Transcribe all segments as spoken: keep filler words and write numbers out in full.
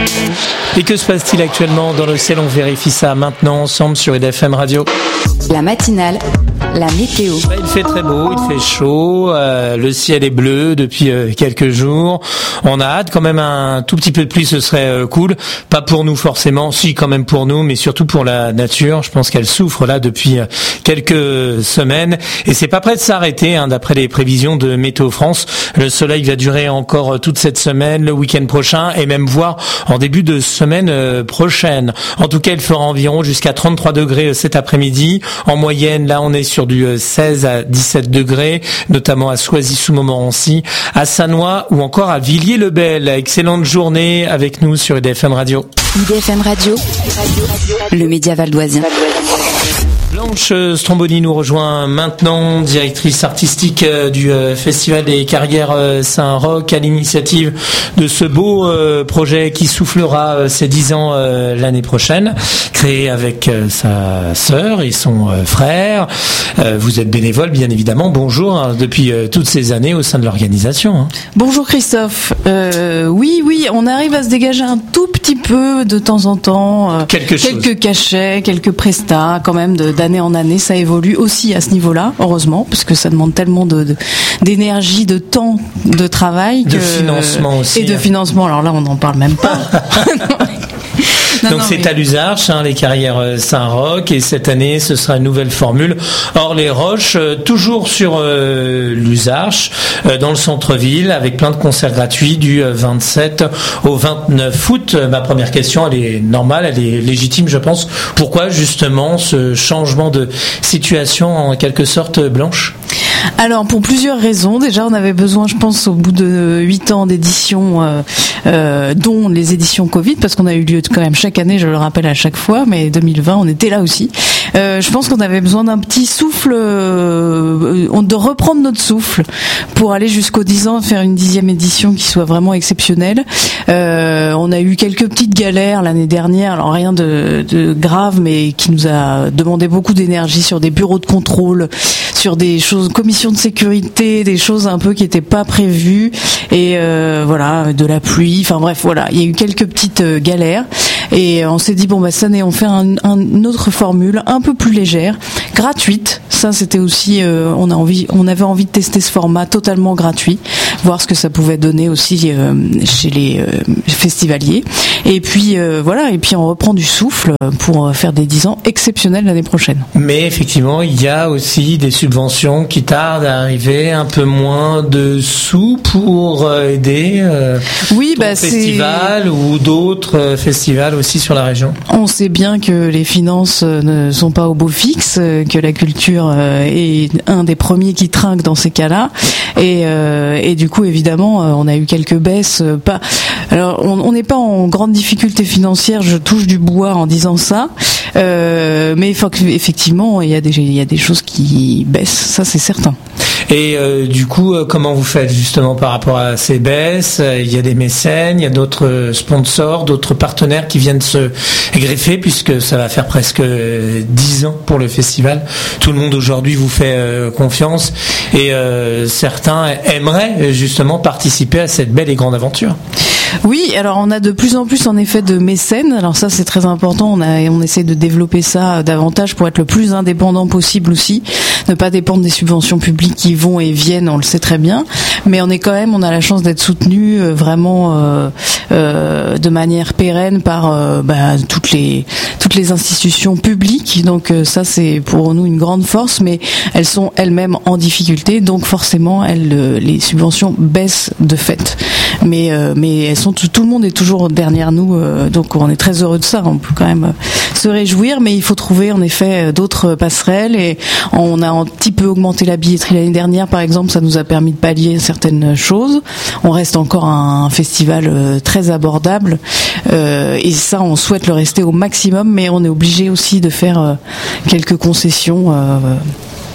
Et que se passe-t-il actuellement dans le ciel? On vérifie ça maintenant ensemble sur I D F M Radio. La matinale, la météo. Il fait très beau, il fait chaud, euh, le ciel est bleu depuis euh, quelques jours. On a hâte quand même, un tout petit peu de pluie, ce serait euh, cool. Pas pour nous forcément, si quand même pour nous, mais surtout pour la nature. Je pense qu'elle souffre là depuis euh, quelques semaines et c'est pas prêt de s'arrêter, hein, d'après les prévisions de Météo France. Le soleil va durer encore euh, toute cette semaine, le week-end prochain et même voire en début de semaine euh, prochaine. En tout cas, il fera environ jusqu'à trente-trois degrés euh, cet après-midi. En moyenne, là, on est sur du seize à dix-sept degrés, notamment à Soisy-sous-Montmorency, à Sannois ou encore à Villiers-le-Bel. Excellente journée avec nous sur I D F M Radio. I D F M Radio, le média valdoisien. Blanche Stromboni nous rejoint maintenant, directrice artistique du Festival des Carrières Saint-Roch, à l'initiative de ce beau projet qui soufflera ses dix ans l'année prochaine, créé avec sa sœur et son frère. Vous êtes bénévole, bien évidemment. Bonjour, depuis toutes ces années au sein de l'organisation. Bonjour Christophe. Euh, oui, oui, on arrive à se dégager un tout petit peu de temps en temps. Quelque chose. Quelques cachets, quelques prestats, quand même, de, d'année en année. Ça évolue aussi à ce niveau-là, heureusement, parce que ça demande tellement de, de d'énergie, de temps, de travail. De que, financement aussi. Et de financement. Alors là, on n'en parle même pas. Non, Donc non, c'est mais... à l'Usarche, hein, les Carrières Saint-Roch, et cette année ce sera une nouvelle formule. Or les Roches, euh, toujours sur euh, l'Usarche, euh, dans le centre-ville, avec plein de concerts gratuits du euh, vingt-sept au vingt-neuf août. Euh, ma première question, elle est normale, elle est légitime, je pense. Pourquoi justement ce changement de situation en quelque sorte, Blanche ? Alors pour plusieurs raisons. Déjà, on avait besoin, je pense, au bout de huit ans d'édition, euh, euh, dont les éditions Covid, parce qu'on a eu lieu quand même chaque année, je le rappelle à chaque fois, mais deux mille vingt, on était là aussi. Euh, je pense qu'on avait besoin d'un petit souffle, euh, de reprendre notre souffle pour aller jusqu'aux dix ans, faire une dixième édition qui soit vraiment exceptionnelle. Euh, on a eu quelques petites galères l'année dernière, alors rien de, de grave, mais qui nous a demandé beaucoup d'énergie sur des bureaux de contrôle, sur des choses, commission de sécurité, des choses un peu qui n'étaient pas prévues, et euh, voilà, de la pluie, enfin bref, voilà, il y a eu quelques petites euh, galères, et on s'est dit bon bah cette année on fait un, un, une autre formule, un peu plus légère, gratuite. Ça c'était aussi, euh, on a envie, on avait envie de tester ce format totalement gratuit, voir ce que ça pouvait donner aussi euh, chez les euh, festivaliers. Et puis euh, voilà, et puis on reprend du souffle pour faire des dix ans exceptionnels l'année prochaine. Mais effectivement, il y a aussi des subventions qui tardent à arriver, un peu moins de sous pour aider euh, oui, ton bah, festival c'est... ou d'autres euh, festivals aussi sur la région. On sait bien que les finances ne sont pas au beau fixe, que la culture est un des premiers qui trinque dans ces cas-là, et, euh, et du coup évidemment on a eu quelques baisses. Pas, alors on n'est pas en grande difficulté financière, je touche du bois en disant ça, euh, mais effectivement il y a des il y a des choses qui baissent, ça c'est certain. Et euh, du coup, euh, comment vous faites justement par rapport à ces baisses ? Il y a des mécènes, il y a d'autres sponsors, d'autres partenaires qui viennent se greffer, puisque ça va faire presque dix ans pour le festival. Tout le monde aujourd'hui vous fait euh, confiance, et euh, certains aimeraient justement participer à cette belle et grande aventure. Oui, alors on a de plus en plus en effet de mécènes. Alors ça c'est très important. On a, on essaie de développer ça davantage pour être le plus indépendant possible aussi, ne pas dépendre des subventions publiques qui vont et viennent. On le sait très bien, mais on est quand même, on a la chance d'être soutenu euh, vraiment euh, euh, de manière pérenne par euh, bah, toutes les toutes les institutions publiques. Donc euh, ça c'est pour nous une grande force, mais elles sont elles-mêmes en difficulté, donc forcément elles, euh, les subventions baissent de fait. Mais euh, mais elles sont, tout le monde est toujours derrière nous, euh, donc on est très heureux de ça. On peut quand même euh, se réjouir, mais il faut trouver en effet d'autres passerelles, et on a un petit peu augmenté la billetterie l'année dernière par exemple, ça nous a permis de pallier certaines choses. On reste encore un festival euh, très abordable, euh, et ça on souhaite le rester au maximum, mais on est obligé aussi de faire euh, quelques concessions. Euh,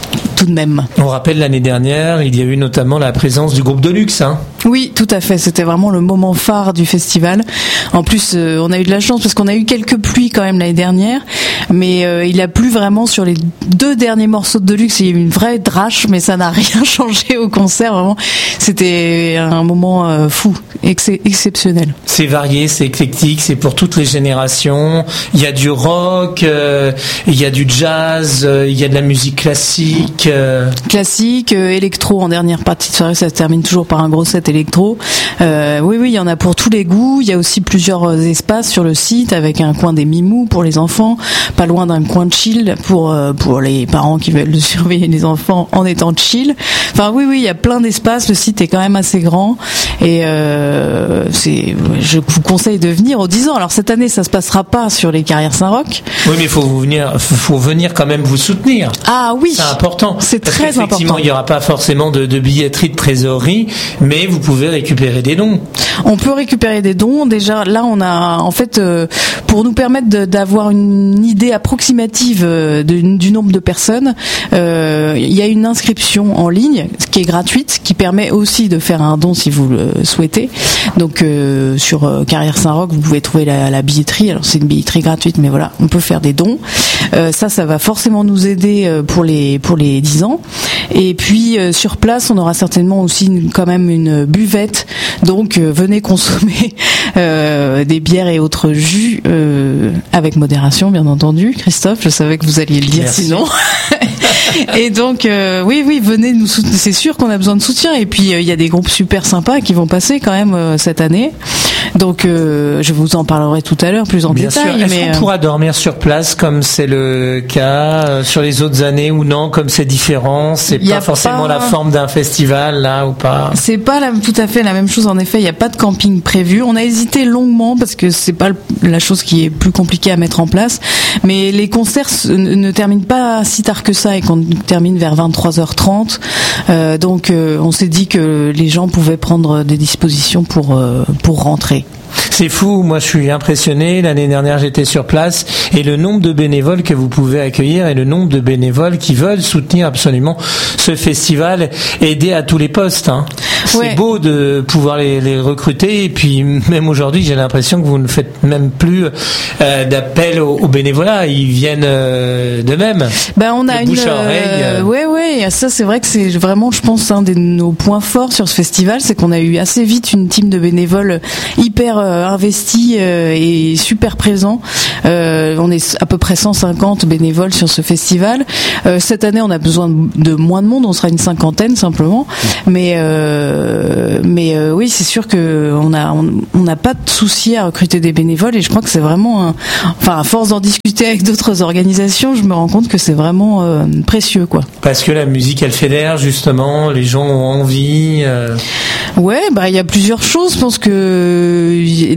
tout de même. On rappelle l'année dernière, il y a eu notamment la présence du groupe Deluxe. Hein. Oui, tout à fait. C'était vraiment le moment phare du festival. En plus, euh, on a eu de la chance parce qu'on a eu quelques pluies quand même l'année dernière, mais euh, il a plu vraiment sur les deux derniers morceaux de Deluxe. Il y a eu une vraie drache, mais ça n'a rien changé au concert. Vraiment, c'était un moment euh, fou, ex- exceptionnel. C'est varié, c'est éclectique, c'est pour toutes les générations. Il y a du rock, euh, il y a du jazz, euh, il y a de la musique classique. Euh... Classique, euh, électro en dernière partie de soirée, ça se termine toujours par un gros set électro. Euh, oui, oui, il y en a pour tous les goûts. Il y a aussi plusieurs espaces sur le site avec un coin des mimous pour les enfants, pas loin d'un coin de chill pour euh, pour les parents qui veulent surveiller les enfants en étant chill. Enfin, oui, oui, il y a plein d'espaces. Le site est quand même assez grand et euh, c'est, je vous conseille de venir aux dix ans. Alors cette année, ça se passera pas sur les Carrières Saint-Roch. Oui, mais il faut venir, faut venir quand même vous soutenir. Ah oui, c'est important. C'est Parce très important. Effectivement, il n'y aura pas forcément de, de billetterie de trésorerie, mais vous pouvez récupérer des dons. On peut récupérer des dons. Déjà, là, on a, en fait, euh, pour nous permettre de, d'avoir une idée approximative de, du nombre de personnes, euh, il y a une inscription en ligne qui est gratuite, qui permet aussi de faire un don si vous le souhaitez. Donc, euh, sur euh, Carrières Saint-Roch, vous pouvez trouver la, la billetterie. Alors, c'est une billetterie gratuite, mais voilà, on peut faire des dons. Euh, ça, ça va forcément nous aider pour les pour les dix ans. Et puis, euh, sur place, on aura certainement aussi une, quand même une buvette. Donc, euh, venez consommer euh, des bières et autres jus euh, avec modération, bien entendu. Christophe, je savais que vous alliez le dire. Merci. Sinon. Et donc, euh, oui, oui, venez nous soutenir. C'est sûr qu'on a besoin de soutien. Et puis, il euh, y a des groupes super sympas qui vont passer quand même euh, cette année. Donc, euh, je vous en parlerai tout à l'heure plus en Bien détail. Sûr. Est-ce mais qu'on euh... pourra dormir sur place comme c'est le cas euh, sur les autres années ou non, comme c'est différent? C'est pas forcément pas... la forme d'un festival là ou pas? C'est pas la, tout à fait la même chose. En effet, il n'y a pas de camping prévu. On a hésité longuement parce que c'est pas la chose qui est plus compliquée à mettre en place. Mais les concerts ne terminent pas si tard que ça et qu'on termine vers vingt-trois heures trente. Euh, donc, euh, on s'est dit que les gens pouvaient prendre des dispositions pour euh, pour rentrer. C'est fou, moi je suis impressionné. L'année dernière j'étais sur place et le nombre de bénévoles que vous pouvez accueillir et le nombre de bénévoles qui veulent soutenir absolument ce festival, aider à tous les postes. Hein. C'est ouais. beau de pouvoir les, les recruter et puis même aujourd'hui j'ai l'impression que vous ne faites même plus euh, d'appel au, au bénévolat, ils viennent euh, d'eux-mêmes. Ben on a de bouche une, à oreille. Euh, ouais ouais, ça c'est vrai que c'est vraiment je pense un de nos points forts sur ce festival, c'est qu'on a eu assez vite une team de bénévoles hyper euh, investis euh, et super présents. Euh, on est à peu près cent cinquante bénévoles sur ce festival. Euh, cette année on a besoin de, de moins de monde, on sera une cinquantaine simplement, mais euh, mais euh, oui c'est sûr que on a on n'a pas de souci à recruter des bénévoles et je crois que c'est vraiment un, enfin à force d'en discuter avec d'autres organisations je me rends compte que c'est vraiment euh, précieux quoi. Parce que la musique elle fédère justement, les gens ont envie. Euh... Ouais bah il y a plusieurs choses, je pense que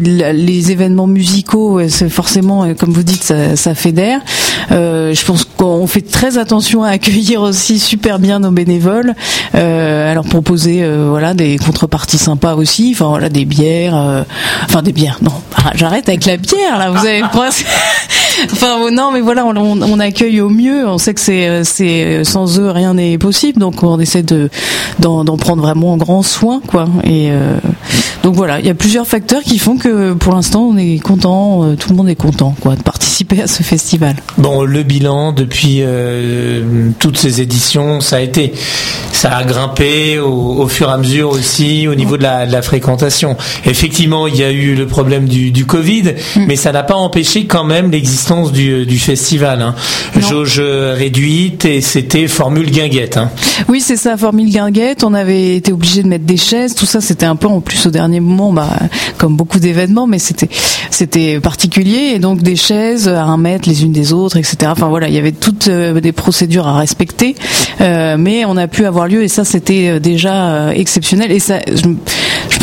les événements musicaux c'est forcément comme vous dites ça, ça fédère. Euh, je pense qu'on fait très attention à accueillir aussi super bien nos bénévoles, euh, à leur proposer euh, voilà des contreparties sympas aussi, enfin voilà des bières, euh, enfin des bières. Non, j'arrête avec la bière là. Vous avez presque. Enfin non mais voilà on, on, on accueille au mieux. On sait que c'est c'est sans eux rien n'est possible, donc on essaie de d'en, d'en prendre vraiment grand soin quoi. Et euh, donc voilà, il y a plusieurs facteurs qui font que pour l'instant on est content, euh, tout le monde est content quoi de participer à ce festival. Bon, le bilan depuis euh, toutes ces éditions, ça a été, ça a grimpé au, au fur et à mesure aussi au niveau de la, de la fréquentation. Effectivement, il y a eu le problème du, du Covid, mmh. mais ça n'a pas empêché quand même l'existence du, du festival. Hein. Jauge réduite et c'était formule guinguette. Hein. Oui, c'est ça, formule guinguette. On avait été obligé de mettre des chaises, tout ça. C'était un peu en plus au dernier moment, bah, comme beaucoup d'événements, mais c'était c'était particulier et donc des chaises à un mètre les unes des autres, et cetera. Enfin voilà, il y avait toutes euh, des procédures à respecter, euh, mais on a pu avoir lieu et ça c'était déjà euh, exceptionnel. Et ça, je, je pense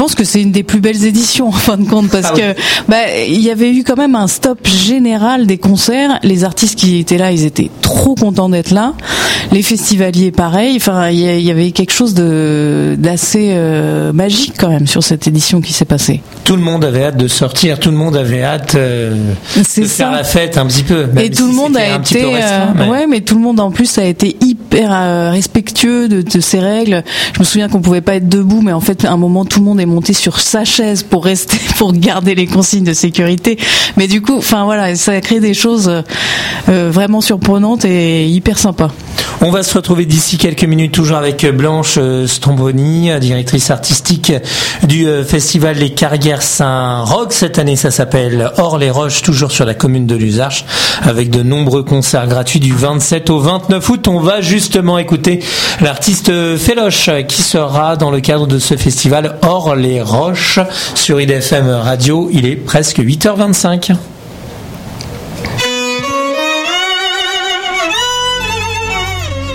pense que c'est une des plus belles éditions en fin de compte parce ah, que oui. bah il y avait eu quand même un stop général des concerts. Les artistes qui étaient là, ils étaient trop contents d'être là. Les festivaliers, pareil. Enfin, il y avait quelque chose de d'assez euh, magique quand même sur cette édition qui s'est passée. Tout le monde avait hâte de sortir. Tout le monde avait hâte euh, de ça. faire la fête un petit peu. Et tout si le monde a été, restreint, mais... ouais, mais tout le monde en plus a été hyper euh, respectueux de, de ces règles. Je me souviens qu'on pouvait pas être debout, mais en fait, à un moment, tout le monde est monté sur sa chaise pour rester, pour garder les consignes de sécurité. Mais du coup, enfin voilà, ça a créé des choses euh, vraiment surprenantes et hyper sympas. On va se retrouver d'ici quelques minutes, toujours avec Blanche Stromboni, directrice artistique du festival Les Carrières Saint-Roch. Cette année, ça s'appelle Hors les Roches, toujours sur la commune de Luzarches, avec de nombreux concerts gratuits du vingt-sept au vingt-neuf août. On va justement écouter l'artiste Féloche qui sera dans le cadre de ce festival Hors les Roches sur I D F M Radio. Il est presque huit heures vingt-cinq.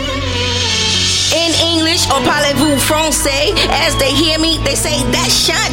Or parlez-vous français? As they hear me, they say that's shot.